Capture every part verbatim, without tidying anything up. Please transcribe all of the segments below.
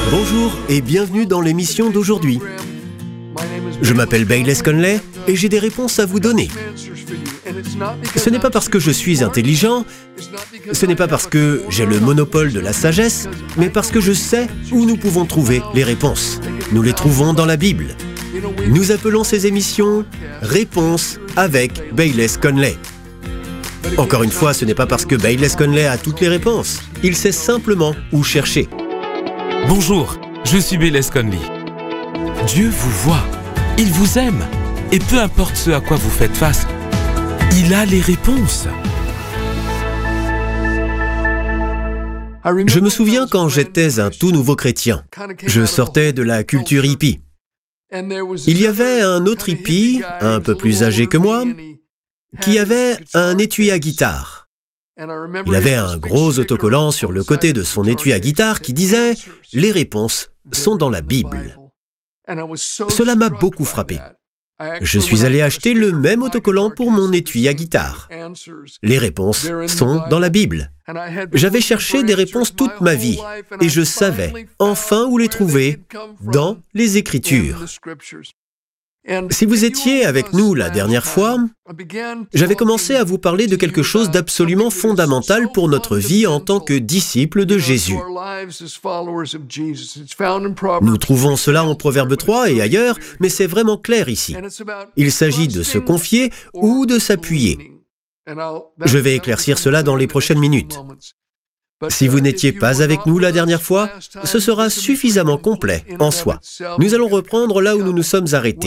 Bonjour et bienvenue dans l'émission d'aujourd'hui. Je m'appelle Bayless Conley et j'ai des réponses à vous donner. Ce n'est pas parce que je suis intelligent, ce n'est pas parce que j'ai le monopole de la sagesse, mais parce que je sais où nous pouvons trouver les réponses. Nous les trouvons dans la Bible. Nous appelons ces émissions « Réponses avec Bayless Conley ». Encore une fois, ce n'est pas parce que Bayless Conley a toutes les réponses. Il sait simplement où chercher. Bonjour, je suis Bayless Conley. Dieu vous voit, il vous aime, et peu importe ce à quoi vous faites face, il a les réponses. Je me souviens quand j'étais un tout nouveau chrétien. Je sortais de la culture hippie. Il y avait un autre hippie, un peu plus âgé que moi, qui avait un étui à guitare. Il avait un gros autocollant sur le côté de son étui à guitare qui disait « Les réponses sont dans la Bible ». Cela m'a beaucoup frappé. Je suis allé acheter le même autocollant pour mon étui à guitare. Les réponses sont dans la Bible. J'avais cherché des réponses toute ma vie et je savais enfin où les trouver dans les Écritures. Si vous étiez avec nous la dernière fois, j'avais commencé à vous parler de quelque chose d'absolument fondamental pour notre vie en tant que disciples de Jésus. Nous trouvons cela en Proverbe trois et ailleurs, mais c'est vraiment clair ici. Il s'agit de se confier ou de s'appuyer. Je vais éclaircir cela dans les prochaines minutes. Si vous n'étiez pas avec nous la dernière fois, ce sera suffisamment complet en soi. Nous allons reprendre là où nous nous sommes arrêtés.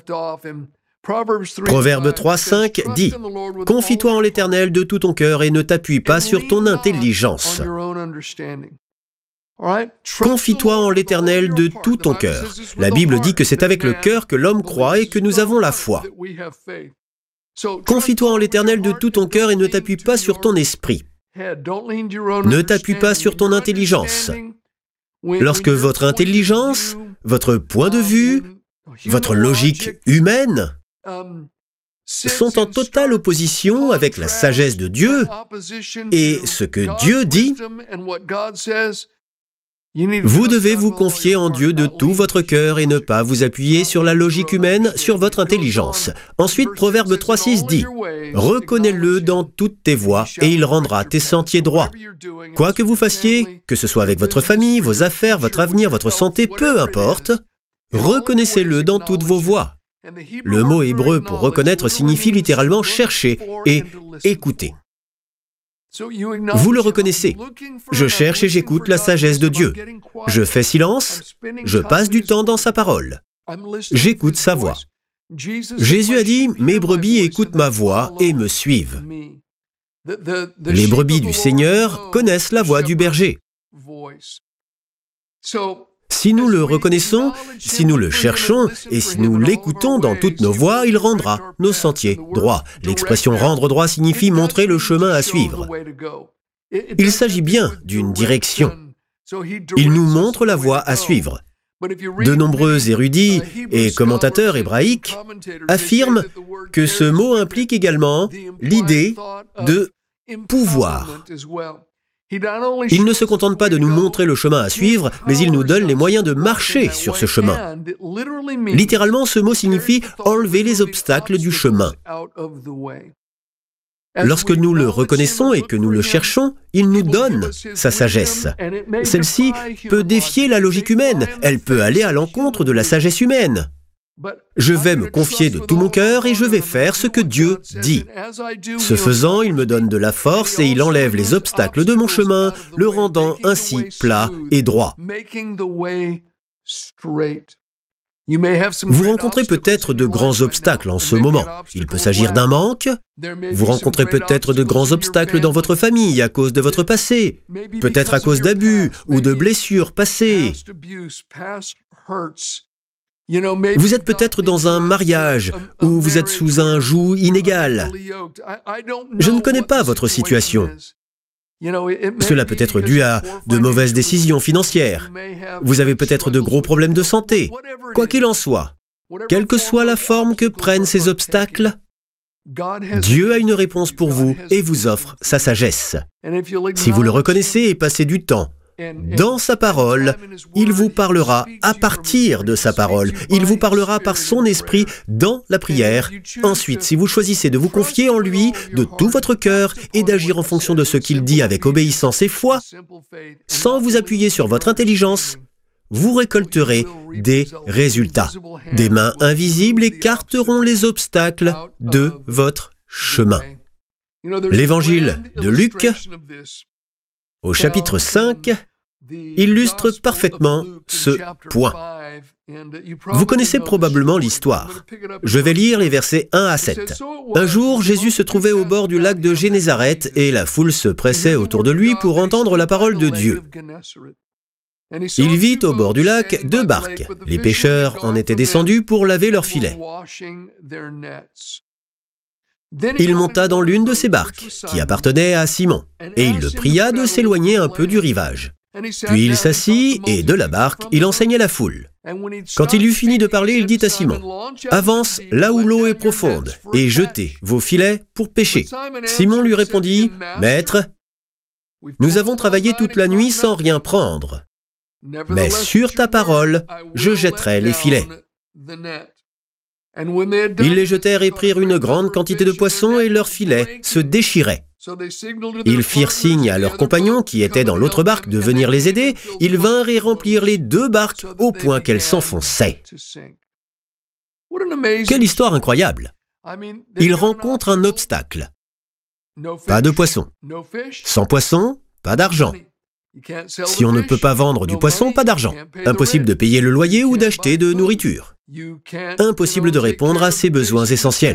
Proverbe trois, cinq dit « Confie-toi en l'Éternel de tout ton cœur et ne t'appuie pas sur ton intelligence. » Confie-toi en l'Éternel de tout ton cœur. La Bible dit que c'est avec le cœur que l'homme croit et que nous avons la foi. Confie-toi en l'Éternel de tout ton cœur et ne t'appuie pas sur ton esprit. Ne t'appuie pas sur ton intelligence. Lorsque votre intelligence, votre point de vue, votre logique humaine sont en totale opposition avec la sagesse de Dieu et ce que Dieu dit, vous devez vous confier en Dieu de tout votre cœur et ne pas vous appuyer sur la logique humaine, sur votre intelligence. Ensuite, Proverbe trois, six dit « Reconnais-le dans toutes tes voies et il rendra tes sentiers droits. » Quoi que vous fassiez, que ce soit avec votre famille, vos affaires, votre avenir, votre santé, peu importe, reconnaissez-le dans toutes vos voies. Le mot hébreu pour reconnaître signifie littéralement chercher et écouter. Vous le reconnaissez. Je cherche et j'écoute la sagesse de Dieu. Je fais silence, je passe du temps dans sa parole. J'écoute sa voix. Jésus a dit « Mes brebis écoutent ma voix et me suivent. » Les brebis du Seigneur connaissent la voix du berger. Si nous le reconnaissons, si nous le cherchons et si nous l'écoutons dans toutes nos voies, il rendra nos sentiers droits. L'expression « rendre droit » signifie montrer le chemin à suivre. Il s'agit bien d'une direction. Il nous montre la voie à suivre. De nombreux érudits et commentateurs hébraïques affirment que ce mot implique également l'idée de pouvoir. Il ne se contente pas de nous montrer le chemin à suivre, mais il nous donne les moyens de marcher sur ce chemin. Littéralement, ce mot signifie « enlever les obstacles du chemin ». Lorsque nous le reconnaissons et que nous le cherchons, il nous donne sa sagesse. Celle-ci peut défier la logique humaine, elle peut aller à l'encontre de la sagesse humaine. Je vais me confier de tout mon cœur et je vais faire ce que Dieu dit. Ce faisant, il me donne de la force et il enlève les obstacles de mon chemin, le rendant ainsi plat et droit. Vous rencontrez peut-être de grands obstacles en ce moment. Il peut s'agir d'un manque. Vous rencontrez peut-être de grands obstacles dans votre famille à cause de votre passé, peut-être à cause d'abus ou de blessures passées. Vous êtes peut-être dans un mariage où vous êtes sous un joug inégal. Je ne connais pas votre situation. Cela peut être dû à de mauvaises décisions financières. Vous avez peut-être de gros problèmes de santé. Quoi qu'il en soit, quelle que soit la forme que prennent ces obstacles, Dieu a une réponse pour vous et vous offre sa sagesse. Si vous le reconnaissez et passez du temps dans sa parole, il vous parlera à partir de sa parole. Il vous parlera par son esprit dans la prière. Ensuite, si vous choisissez de vous confier en lui de tout votre cœur et d'agir en fonction de ce qu'il dit avec obéissance et foi, sans vous appuyer sur votre intelligence, vous récolterez des résultats. Des mains invisibles écarteront les obstacles de votre chemin. L'évangile de Luc, au chapitre cinq, illustre parfaitement ce point. Vous connaissez probablement l'histoire. Je vais lire les versets un à sept. Un jour, Jésus se trouvait au bord du lac de Génézareth et la foule se pressait autour de lui pour entendre la parole de Dieu. Il vit au bord du lac deux barques. Les pêcheurs en étaient descendus pour laver leurs filets. Il monta dans l'une de ces barques, qui appartenait à Simon, et il le pria de s'éloigner un peu du rivage. Puis il s'assit, et de la barque, il enseignait la foule. Quand il eut fini de parler, il dit à Simon, « Avance là où l'eau est profonde, et jetez vos filets pour pêcher. » Simon lui répondit, « Maître, nous avons travaillé toute la nuit sans rien prendre. Mais sur ta parole, je jetterai les filets. » Ils les jetèrent et prirent une grande quantité de poissons et leurs filets se déchiraient. Ils firent signe à leurs compagnons qui étaient dans l'autre barque de venir les aider. Ils vinrent et remplirent les deux barques au point qu'elles s'enfonçaient. Quelle histoire incroyable! Ils rencontrent un obstacle. Pas de poissons. Sans poissons, pas d'argent. Si on ne peut pas vendre du poisson, pas d'argent. Impossible de payer le loyer ou d'acheter de nourriture. Impossible de répondre à ses besoins essentiels.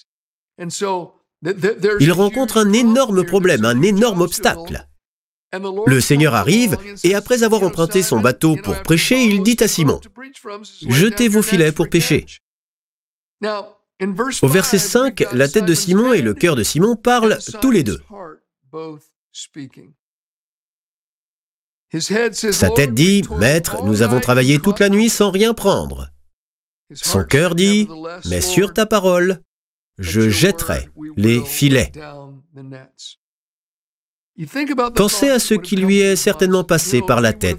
Il rencontre un énorme problème, un énorme obstacle. Le Seigneur arrive et après avoir emprunté son bateau pour prêcher, il dit à Simon, « Jetez vos filets pour pêcher. » Au verset cinq, la tête de Simon et le cœur de Simon parlent tous les deux. Sa tête dit, « Maître, nous avons travaillé toute la nuit sans rien prendre. » Son cœur dit, « Mais sur ta parole, je jetterai les filets. » Pensez à ce qui lui est certainement passé par la tête